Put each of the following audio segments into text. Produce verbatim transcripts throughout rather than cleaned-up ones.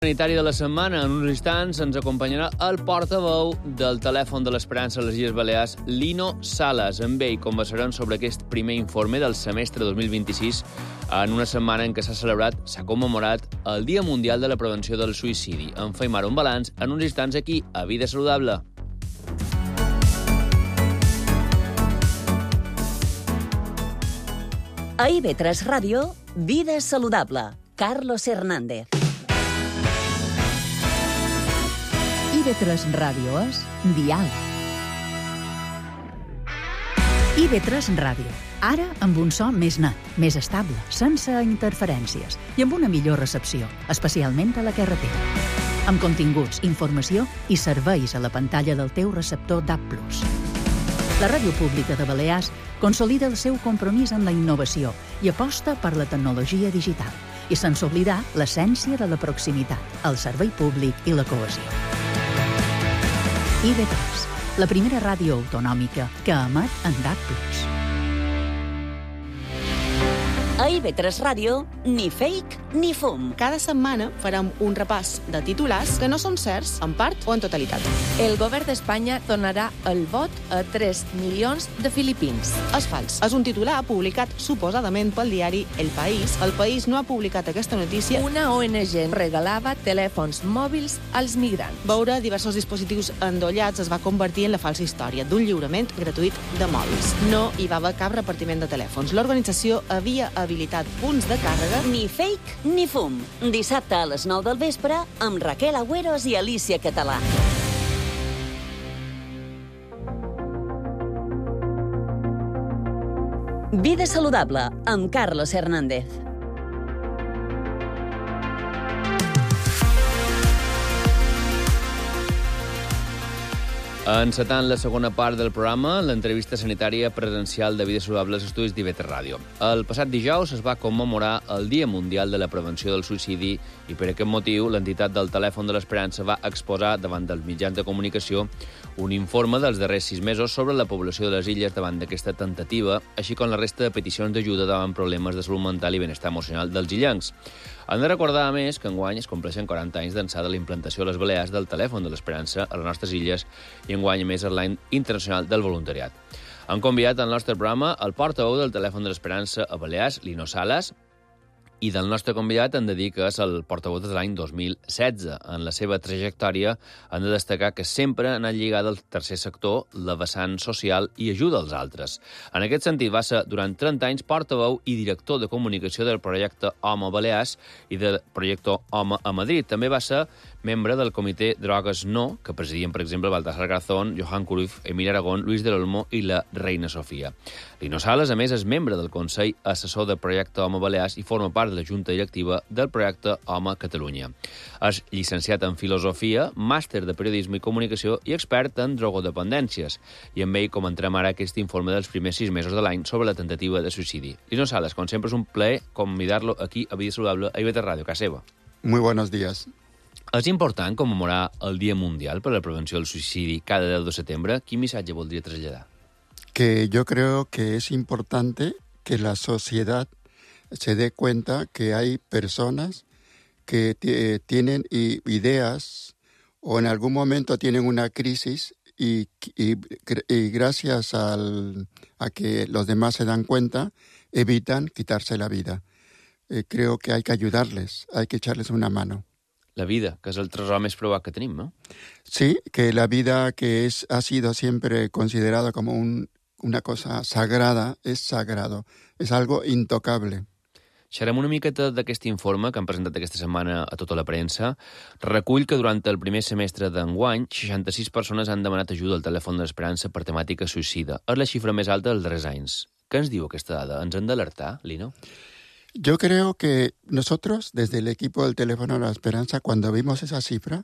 Sanitari de la setmana. En uns instants ens acompanyarà el portaveu del Telèfon de l'Esperança a les Illes Balears, Lino Salas. Amb ell conversarem sobre aquest primer informe del semestre dos mil vint-i-sis en una setmana en què s'ha celebrat, s'ha commemorat el Dia Mundial de la Prevenció del Suïcidi. En fem ara un balanç en uns instants aquí, a Vida Saludable. A I V tres Ràdio, Vida Saludable. Carlos Hernández. I V tres Ràdio és diàleg. I V tres Ràdio, ara amb un so més net, més estable, sense interferències i amb una millor recepció, especialment a la carretera. Amb continguts, informació i serveis a la pantalla del teu receptor D A B plus. La Ràdio Pública de Balears consolida el seu compromís en la innovació i aposta per la tecnologia digital, i sense oblidar l'essència de la proximitat, el servei públic i la cohesió. I V tres, la primera ràdio autonòmica que emet en D A B plus. A I V tres Ràdio, ni fake ni fum. Cada setmana farem un repàs de titulars que no són certs en part o en totalitat. El govern d'Espanya donarà el vot a tres milions de filipins. És fals. És un titular publicat suposadament pel diari El País. El País no ha publicat aquesta notícia. Una O N G regalava telèfons mòbils als migrants. Veure diversos dispositius endollats es va convertir en la falsa història d'un lliurament gratuït de mòbils. No hi va haver cap repartiment de telèfons. L'organització havia habilitat punts de càrrega. Ni fake ni fum. Dissabte a les nou del vespre amb Raquel Agüeros i Alicia Català. Vida Saludable amb Carlos Hernández. Encetant la segona part del programa, l'entrevista sanitària presencial de Vida Saludable als estudis d'I V tres Ràdio. El passat dijous es va commemorar el Dia Mundial de la Prevenció del Suïcidi i per aquest motiu l'entitat del Telèfon de l'Esperança va exposar davant dels mitjans de comunicació un informe dels darrers sis mesos sobre la població de les illes davant d'aquesta temptativa, així com la resta de peticions d'ajuda davant problemes de salut mental i benestar emocional dels illencs. Hem de recordar, a més, que enguany es compleixen quaranta anys d'ençà de la implantació a les Balears del Telèfon de l'Esperança a les nostres illes i enguany, a més, és l'any internacional del voluntariat. Han convidat al nostre programa el portaveu del Telèfon de l'Esperança a Balears, Lino Salas, i del nostre convidat hem de dir que és el portaveu des de l'any dos mil setze. En la seva trajectòria hem de destacar que sempre ha anat lligada al tercer sector, la vessant social i ajuda als altres. En aquest sentit, va ser durant trenta anys portaveu i director de comunicació del projecte Home a Balears i del projecte Home a Madrid. També va ser membre del comitè Drogues No, que presidien, per exemple, Baltasar Garzón, Johan Cruyff, Emili Aragón, Luis del Olmo i la Reina Sofia. Lino Salas, a més, és membre del Consell Assessor del projecte Home a Balears i forma part de la Junta Directiva del projecte Home a Catalunya. És llicenciat en Filosofia, màster de Periodisme i Comunicació i expert en drogodependències. I amb ell comentarem ara aquest informe dels primers sis mesos de l'any sobre la tentativa de suïcidi. Lino Salas, com sempre, és un plaer convidar-lo aquí a Vida Saludable a I V tres Ràdio, casa seva. Muy buenos días. És important commemorar el Dia Mundial per a la Prevenció del Suïcidi cada deu de setembre. Quin missatge voldria traslladar? Que yo creo que es importante que la sociedad se dé cuenta que hay personas que t- tienen i- ideas o en algún momento tienen una crisis y, y, y gracias al, a que los demás se dan cuenta, evitan quitarse la vida. Eh, creo que hay que ayudarles, hay que echarles una mano. La vida, que és el tresor més preuat que tenim, no? Sí, que la vida que es, ha sido siempre considerada como un, una cosa sagrada, es sagrado, es algo intocable. Xerem una miqueta d'aquest informe que han presentat aquesta setmana a tota la premsa. Recull que durant el primer semestre d'enguany, seixanta-sis persones han demanat ajuda al Telèfon de l'Esperança per temàtica suïcida. És la xifra més alta dels darrers anys. Què ens diu aquesta dada? Ens hem d'alertar, Lino? Yo creo que nosotros, desde el equipo del Teléfono de la Esperanza, cuando vimos esa cifra,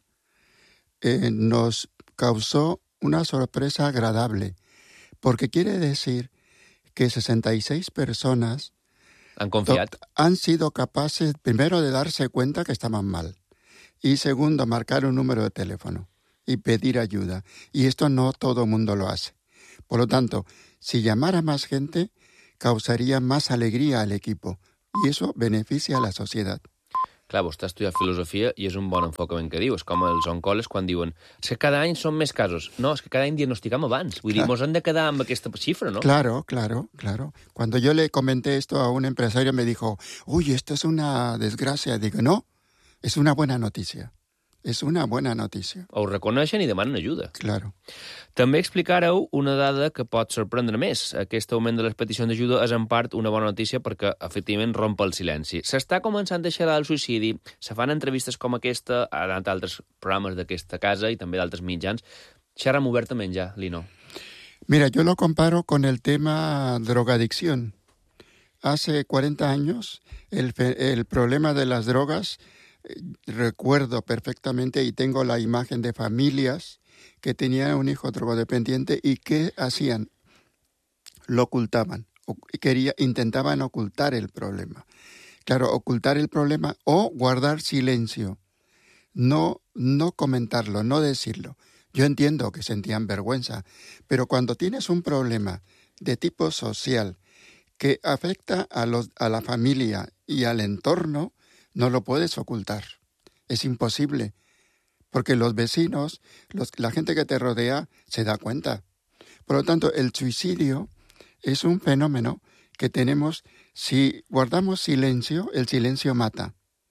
eh, nos causó una sorpresa agradable, porque quiere decir que sesenta y seis personas han confiat. Han sido capaces, primero, de darse cuenta que estaban mal, y segundo, marcar un número de teléfono y pedir ayuda. Y esto no todo el mundo lo hace. Por lo tanto, si llamara más gente, causaría más alegría al equipo. Y eso beneficia a la sociedad. Clar, vostè ha estudiat filosofia i és un bon enfocament que diu. És com els oncòlegs quan diuen és que cada any són més casos. No, és que cada any diagnosticam abans. Vull claro. dir, mos hem de quedar amb aquesta xifra, ¿no? Claro, claro, claro. Cuando yo le comenté esto a un empresario me dijo, uy, esto es una desgracia. Digo, no, es una buena noticia. És una bona notícia. Ho reconeixen i demanen ajuda. Claro. També explicareu una dada que pot sorprendre més. Aquest augment de les peticions d'ajuda és en part una bona notícia perquè, efectivament, romp el silenci. S'està començant a xerrar del suïcidi, se fan entrevistes com aquesta, a d'altres programes d'aquesta casa i també d'altres mitjans. Xerram obertament ja, Lino. Mira, yo lo comparo con el tema drogadicción. Hace cuarenta años, el, el problema de las drogas... Recuerdo perfectamente y tengo la imagen de familias que tenían un hijo drogodependiente y ¿qué hacían? Lo ocultaban, quería, intentaban ocultar el problema. Claro, ocultar el problema o guardar silencio, no, no comentarlo, no decirlo. Yo entiendo que sentían vergüenza, pero cuando tienes un problema de tipo social que afecta a, los, a la familia y al entorno, no lo puedes ocultar. Es imposible. Porque los vecinos, los, la gente que te rodea, se da cuenta. Por lo tanto, el suicidio es un fenómeno que tenemos. Si guardamos silencio, el silencio mata.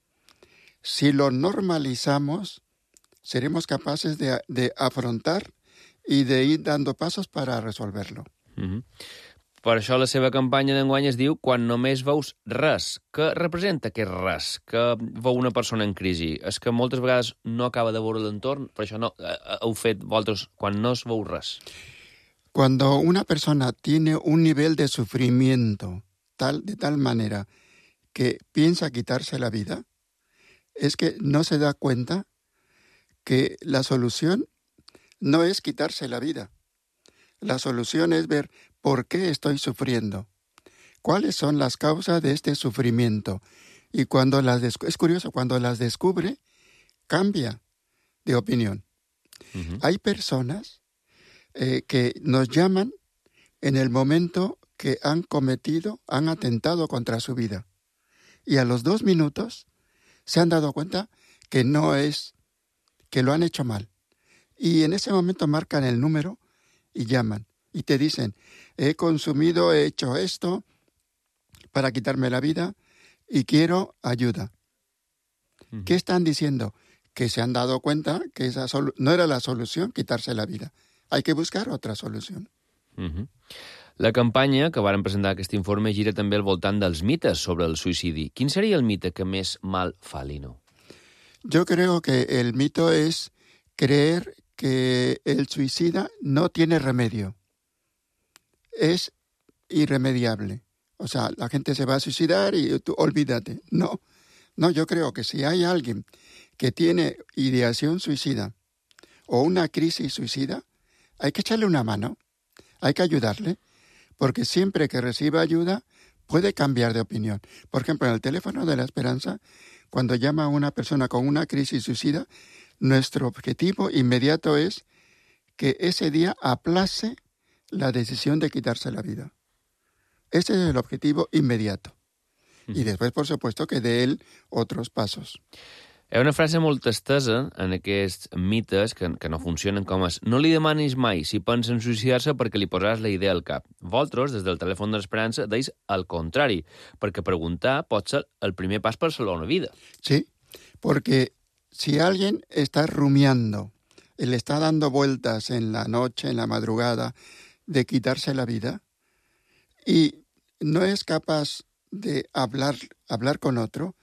Si lo normalizamos, seremos capaces de, de afrontar y de ir dando pasos para resolverlo. Mm-hmm. Per això la seva campanya d'enguany es diu Quan només veus res. Què representa aquest res que veu una persona en crisi? És que moltes vegades no acaba de veure l'entorn, per això no heu fet vosaltres quan no es veu res. Cuando una persona tiene un nivel de sufrimiento tal, de tal manera que piensa quitarse la vida, es que no se da cuenta que la solución no es quitarse la vida. La solución es ver por qué estoy sufriendo, cuáles son las causas de este sufrimiento. Y cuando las descu- es curioso, cuando las descubre, cambia de opinión. Uh-huh. Hay personas eh, que nos llaman en el momento que han cometido, han atentado contra su vida. Y a los dos minutos se han dado cuenta que no es, que lo han hecho mal. Y en ese momento marcan el número y llaman. Y te dicen, he consumido, he hecho esto para quitarme la vida y quiero ayuda. Uh-huh. ¿Qué están diciendo? Que se han dado cuenta que esa solu- no era la solución quitarse la vida. Hay que buscar otra solución. Uh-huh. La campanya que varen presentar aquest informe gira també al voltant dels mites sobre el suïcidi. Quin seria el mite que més mal fa, Lino? Yo creo que el mito es creer que el suicida no tiene remedio. Es irremediable. O sea, la gente se va a suicidar y tú olvídate. No, no, yo creo que si hay alguien que tiene ideación suicida o una crisis suicida, hay que echarle una mano, hay que ayudarle, porque siempre que reciba ayuda puede cambiar de opinión. Por ejemplo, en el teléfono de la esperanza, cuando llama a una persona con una crisis suicida, nuestro objetivo inmediato es que ese día aplace la decisión de quitarse la vida. Ese es el objetivo inmediato. Y después, por supuesto, que de él otros pasos. Hi ha una frase molt estesa en aquests mites que, que no funcionen, com és no li demanis mai si pensa en suïcidar-se perquè li posaràs la idea al cap. Vosaltres, des del telèfon de l'esperança, deis al contrari, perquè preguntar pot ser el primer pas per salvar una vida. Sí, porque si alguien está rumiando, le está dando vueltas en la noche, en la madrugada, de quitarse la vida, y no es capaz de hablar, hablar con otro,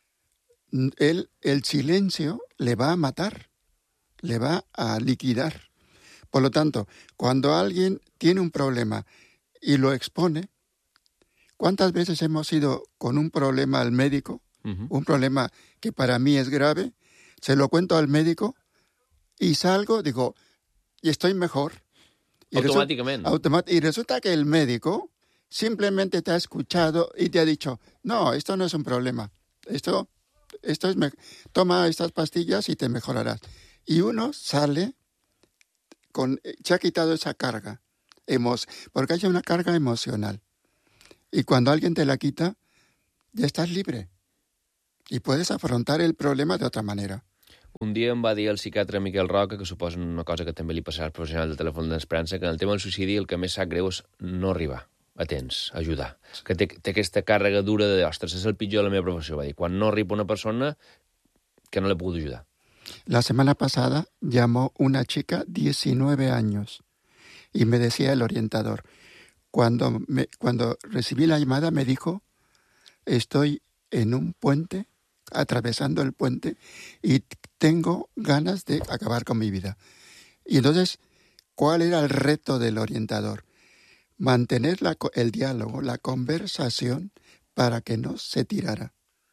él, el silencio le va a matar, le va a liquidar. Por lo tanto, cuando alguien tiene un problema y lo expone, ¿cuántas veces hemos ido con un problema al médico? Uh-huh. Un problema que para mí es grave, se lo cuento al médico y salgo, digo, y estoy mejor. Y automáticamente. Resu- automat- y resulta que el médico simplemente te ha escuchado y te ha dicho, no, esto no es un problema, esto... Esto es me- toma estas pastillas y te mejorarás. Y uno sale con, se ha quitado esa carga, emo- porque hay una carga emocional. Y cuando alguien te la quita, ya estás libre. y puedes afrontar el problema de otra manera. Un dia em va dir el psiquiatre Miquel Roca, que suposa una cosa que també li passarà al professional de telèfon d'Esperança, que en el tema del suïcidi el que més sap greu és no arribar a temps, ajudar. Que té, té aquesta càrrega dura de, ostres, és el pitjor de la meva professió, va dir. Quan no arriba una persona que no l'he pogut ayudar. La semana pasada llamó una chica diecinueve años y me decía el orientador, cuando, me, cuando recibí la llamada me dijo, estoy en un puente, atravesando el puente y tengo ganas de acabar con mi vida. Y entonces, ¿cuál era el reto del orientador? Mantener la, el diálogo, la conversación para que no se tirara.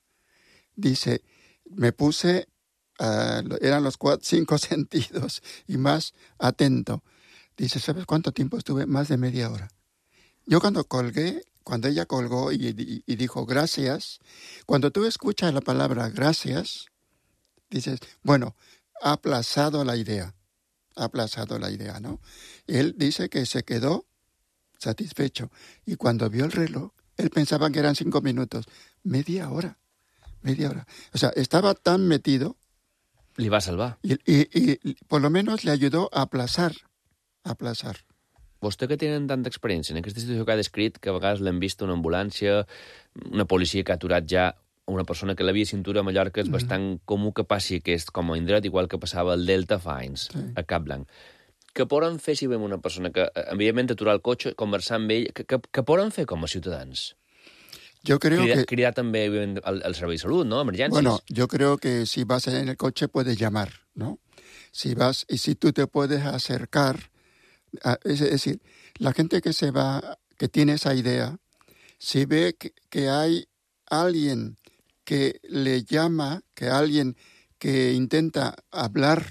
Dice, me puse, uh, eran los cuatro, cinco sentidos y más atento. Dice, ¿sabes cuánto tiempo estuve? Más de media hora. Yo cuando colgué, cuando ella colgó y, y, y dijo gracias, cuando tú escuchas la palabra gracias, dices, bueno, ha aplazado la idea, ha aplazado la idea, ¿no? Él dice que se quedó satisfecho y cuando vio el reloj, él pensaba que eran cinco minutos, media hora, media hora. O sea, estaba tan metido. Li va salvar. Y, y, y por lo menos le ayudó a aplazar, a aplazar. Vostè que tenen tanta experiència en aquesta situació que ha descrit, que a vegades l'hem vist una ambulància, una policia que ha aturat ja una persona que la via cintura a Mallorca és mm. bastant comú que passi aquest com a indret, igual que passava al Delta fa anys, sí. a Capblanc. Què poden fer si veiem una persona que, evidentment, aturar el cotxe, conversar amb ell, què, què poden fer com a ciutadans? Yo creo cridar, que... Cridar també al, al servei de salut, ¿no? Emergències. Bueno, yo creo que si vas en el coche puedes llamar, ¿no? Si vas, y si tú te puedes acercar, a, es decir, la gente que se va, que tiene esa idea, si ve que, que hay alguien que le llama, que alguien que intenta hablar,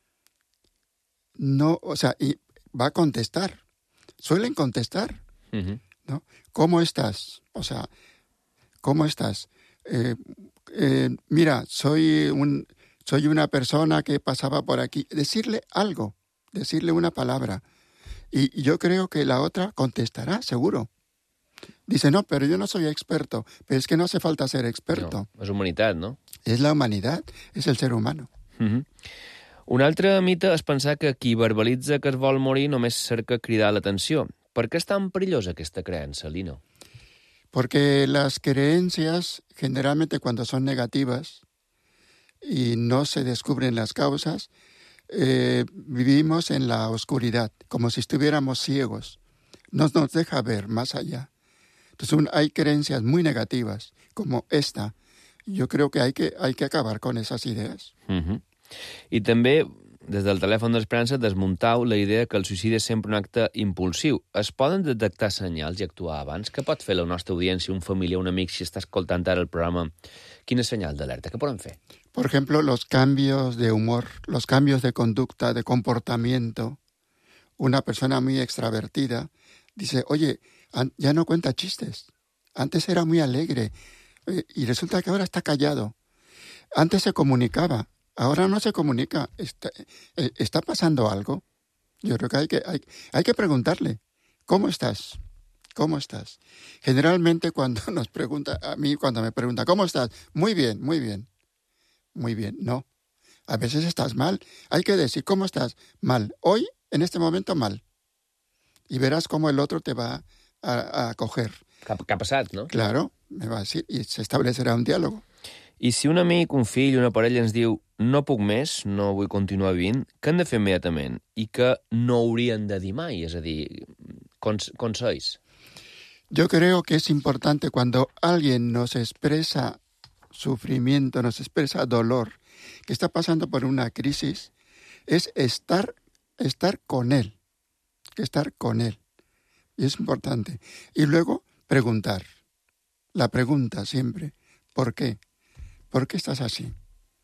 no, o sea, y va a contestar. Suelen contestar, uh-huh. ¿no? ¿Cómo estás? O sea, ¿cómo estás? Eh, eh, mira, soy un, soy una persona que pasaba por aquí. Decirle algo, decirle una palabra. Y yo creo que la otra contestará, seguro. Dice, no, pero yo no soy experto. Pero es que no hace falta ser experto. No, és humanitat, no? És la humanitat, és el ser humano. Uh-huh. Un altre mite és pensar que qui verbalitza que es vol morir només cerca cridar l'atenció. ¿Por qué es tan perillosa esta creencia, Lino? Porque las creencias, generalmente cuando son negativas y no se descubren las causas, eh, vivimos en la oscuridad, como si estuviéramos ciegos. No nos deja ver más allá. Entonces un, hay creencias muy negativas, como esta. Yo creo que hay que, hay que acabar con esas ideas. Uh-huh. I també, des del telèfon d'Esperança, desmuntau la idea que el suïcidi és sempre un acte impulsiu. Es poden detectar senyals i actuar abans? Què pot fer la nostra audiència, un familiar, un amic, si està escoltant ara el programa? Quina senyal d'alerta? Què poden fer? Por ejemplo, los cambios de humor, los cambios de conducta, de comportamiento. Una persona muy extravertida dice, oye, ya no cuenta chistes. Antes era muy alegre y resulta que ahora está callado. Antes se comunicaba. Ahora no se comunica. ¿Está, está pasando algo? Yo creo que hay que, hay, hay que preguntarle, ¿cómo estás? ¿Cómo estás? Generalmente cuando nos pregunta, a mí cuando me pregunta, ¿cómo estás? Muy bien, muy bien. Muy bien, no. A veces estás mal. Hay que decir, ¿cómo estás? Mal. Hoy, en este momento, mal. Y verás cómo el otro te va a, a acoger. ¿Qué ha pasado, no? Claro, me va a decir, y se establecerá un diálogo. I si un amic, un fill, una parella ens diu no puc més, no vull continuar vivint, què hem de fer immediatament? I que no haurien de dir mai, és a dir, consells. Yo creo que es importante cuando alguien nos expresa sufrimiento, nos expresa dolor, que está pasando por una crisis, es estar, estar con él, estar con él. Y es importante. Y luego preguntar. La pregunta siempre, ¿por qué? ¿Por qué estás así?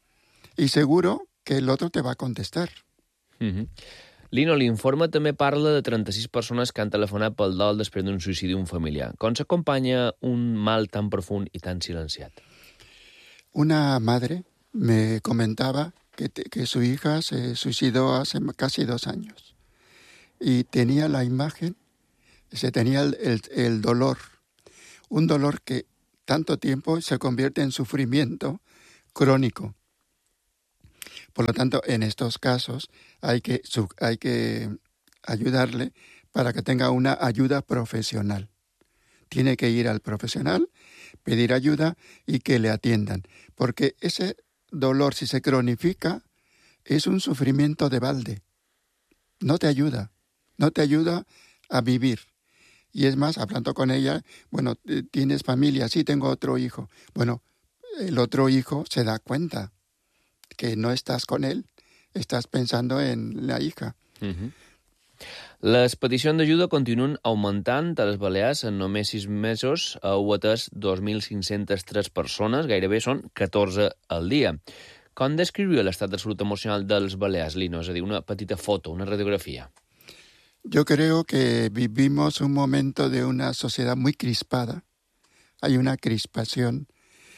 Y seguro que el otro te va a contestar. Uh-huh. Lino, l'informe també parla de trenta-sis persones que han telefonat pel dol després d'un suïcidi d'un familiar. Com s'acompanya un mal tan profund i tan silenciat? Una madre me comentaba que, te, que su hija se suicidó hace casi dos años. Y tenía la imagen, se tenía el, el, el dolor, un dolor que tanto tiempo se convierte en sufrimiento crónico. Por lo tanto, en estos casos hay que, hay que ayudarle para que tenga una ayuda profesional. Tiene que ir al profesional, pedir ayuda y que le atiendan. Porque ese dolor, si se cronifica, es un sufrimiento de balde. No te ayuda, no te ayuda a vivir. Y es más, hablando con ella, bueno, ¿tienes familia? Sí, tengo otro hijo. Bueno, el otro hijo se da cuenta que no estás con él, estás pensando en la hija. Uh-huh. Les peticions d'ajuda continuen augmentant a les Balears. En només sis mesos heu atès dos mil cinc-centes tres persones, gairebé són catorze al dia. Com descriuria l'estat de salut emocional dels Balears, Lino? És a dir, una petita foto, una radiografía. Yo creo que vivimos un momento de una sociedad muy crispada. Hay una crispación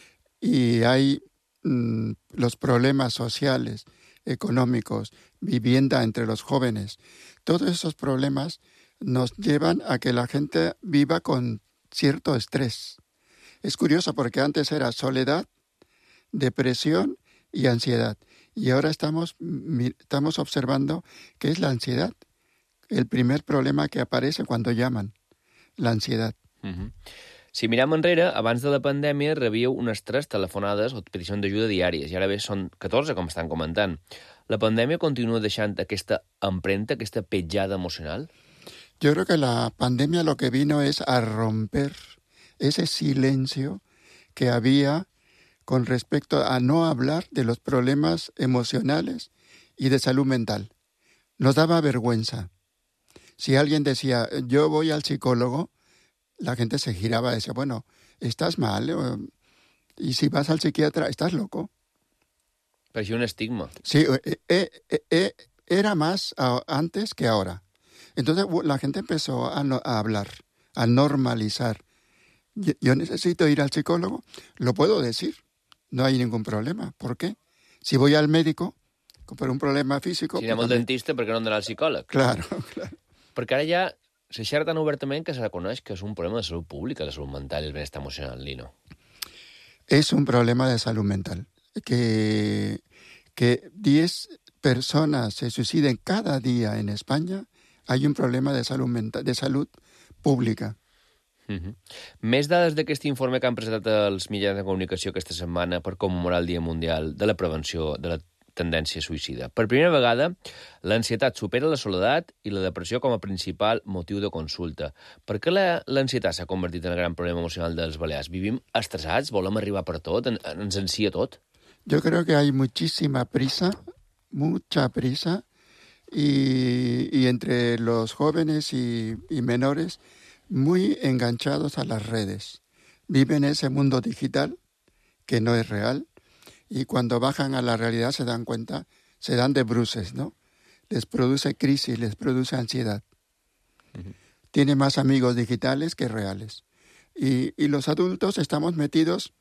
y hay mmm, los problemas sociales, económicos, vivienda entre los jóvenes. Todos esos problemas nos llevan a que la gente viva con cierto estrés. Es curioso porque antes era soledad, depresión y ansiedad. Y ahora estamos, estamos observando que es la ansiedad. El primer problema que aparece cuando llaman, la ansiedad. Uh-huh. Si mirem enrere, abans de la pandèmia rebíeu unes tres telefonades o peticions d'ajuda diàries, i ara bé són catorze, com estan comentant. La pandèmia continua deixant aquesta empremta, aquesta petjada emocional? Yo creo que la pandemia lo que vino es a romper ese silencio que había con respecto a no hablar de los problemas emocionales y de salud mental. Nos daba vergüenza. Si alguien decía, yo voy al psicólogo, la gente se giraba y decía, bueno, estás mal, ¿eh? Y si vas al psiquiatra, estás loco. Parecía un estigma. Sí, eh, eh, eh, era más uh, antes que ahora. Entonces la gente empezó a, no, a hablar, a normalizar. Yo, yo necesito ir al psicólogo, lo puedo decir, no hay ningún problema. ¿Por qué? Si voy al médico, por un problema físico... Si anem al dentista, per què no hem d'anar al psicòleg? Claro, claro. Perquè ara ja se xerra tan obertament que se reconeix que és un problema de salut pública, la salut mental i el benestar emocional, Lino. Es un problema de salud mental. Que, que diez personas se suiciden cada día en España, hay un problema de salud mental, de salud pública. Uh-huh. Més dades d'aquest informe que han presentat els mitjans de comunicació aquesta setmana per commemorar el Dia Mundial de la Prevenció de la Tendència Suïcida. Per primera vegada, l'ansietat supera la soledat i la depressió com a principal motiu de consulta. Per què la, l'ansietat s'ha convertit en el gran problema emocional dels balears? Vivim estressats? Volem arribar per tot? En, ens ansia tot? Yo creo que hay muchísima prisa, mucha prisa, y, y entre los jóvenes y, y menores muy enganchados a las redes. Viven ese mundo digital que no es real y cuando bajan a la realidad se dan cuenta, se dan de bruces, ¿no? Les produce crisis, les produce ansiedad. Uh-huh. Tienen más amigos digitales que reales. Y, y los adultos estamos metidos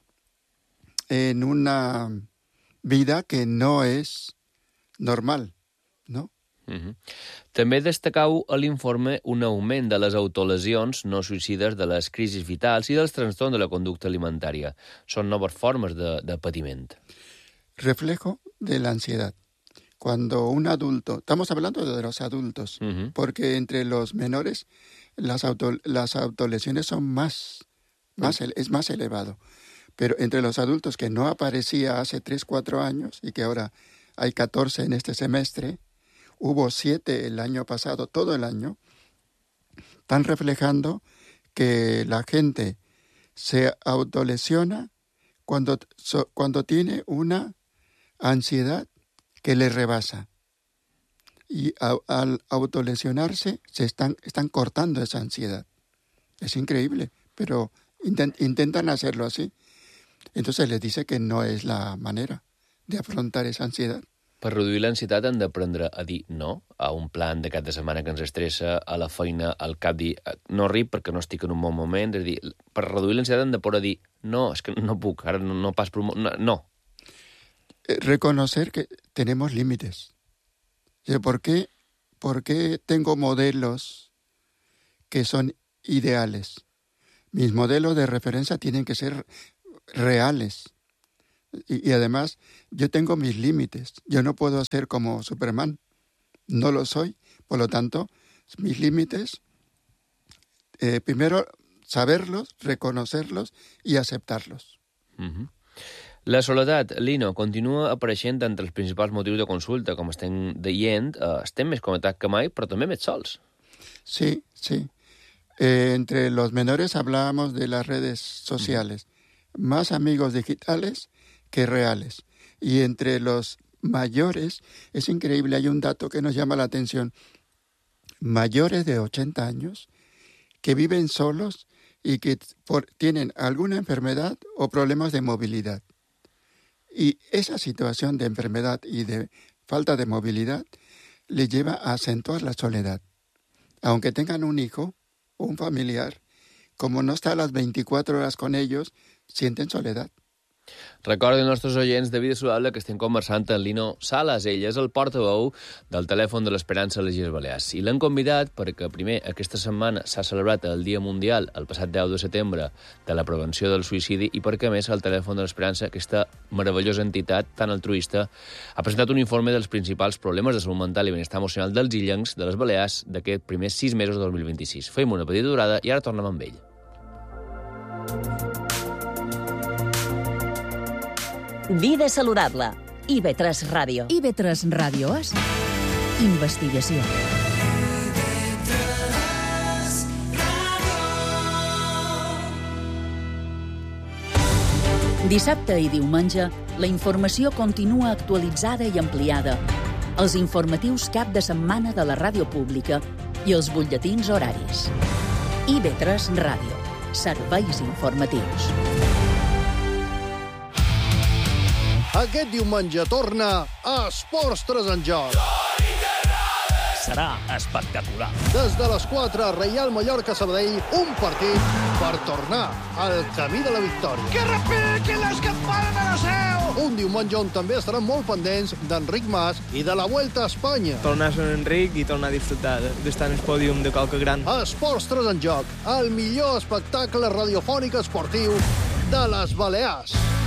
en una vida que no és normal, no? Uh-huh. També destacau a l'informe un augment de les autolesions no suïcides, de les crisis vitals i dels trastorns de la conducta alimentària. Són noves formes de, de patiment. Reflejo de la ansiedad. Cuando un adulto, estamos hablando de los adultos, uh-huh. porque entre los menores las, auto, las autolesiones son más, más uh-huh. es más elevado. Pero entre los adultos que no aparecía hace tres, cuatro años y que ahora hay catorce en este semestre, hubo siete el año pasado, todo el año, están reflejando que la gente se autolesiona cuando, so, cuando tiene una ansiedad que le rebasa. Y a, al autolesionarse se están, están cortando esa ansiedad. Es increíble, pero intent, intentan hacerlo así. Entonces les dice que no es la manera de afrontar esa ansiedad. Per reduir l'ansietat hem d'aprendre a dir no a un plan de cap de setmana que ens estressa, a la feina, al cap dir no ric perquè no estic en un bon moment. És a dir, per reduir l'ansietat hem de poder dir no, és que no puc, ara no, no pas... No. no. Reconocer que tenemos límites. ¿Por qué, ¿Por qué tengo modelos que son ideales? Mis modelos de referencia tienen que ser reales. Y, y además, yo tengo mis límites. Yo no puedo ser como Superman. No lo soy. Por lo tanto, mis límites, eh, primero saberlos, reconocerlos i aceptar-los. Uh-huh. La soledat, Lino, continua apareixent entre els principals motius de consulta. Com estem dient, eh, estem més connectats que mai, però també més sols. Sí, sí. Eh, entre los menores hablábamos de las redes sociales. Uh-huh. Más amigos digitales que reales. Y entre los mayores, es increíble, hay un dato que nos llama la atención. Mayores de ochenta años que viven solos y que por, tienen alguna enfermedad o problemas de movilidad. Y esa situación de enfermedad y de falta de movilidad les lleva a acentuar la soledad. Aunque tengan un hijo o un familiar, como no está a las veinticuatro horas con ellos, sienten soledad. Recorden als nostres oients de Vida Saludable que estem conversant amb Lino Salas. Ell és el portaveu del telèfon de l'Esperança a les Illes Balears. I l'hem convidat perquè, primer, aquesta setmana s'ha celebrat el Dia Mundial, el passat deu de setembre, de la prevenció del suïcidi, i perquè, a més, el telèfon de l'Esperança, aquesta meravellosa entitat tan altruista, ha presentat un informe dels principals problemes de salut mental i benestar emocional dels illencs de les Balears d'aquests primers sis mesos de dos mil vint-i-sis. Fem una petita durada i ara tornem amb ell. Vida saludable. I ve tres Ràdio. I ve tres Ràdio és investigació. Dissabte i diumenge, la informació continua actualitzada i ampliada. Els informatius cap de setmana de la ràdio pública i els butlletins horaris. I ve tres Ràdio. Serveis informatius. Aquest diumenge torna a Esports tres en Joc. Serà espectacular. Des de les quatre, Reial Mallorca-Sabadell, un partit per tornar al camí de la victòria. Que repiquen les campanes de la seu! Un diumenge on també estaran molt pendents d'Enric Mas i de la Vuelta a Espanya. Tornar a ser Enric i tornar a disfrutar d'estar en el pòdium de qualque gran. Esports tres en Joc, el millor espectacle radiofònic esportiu de les Balears.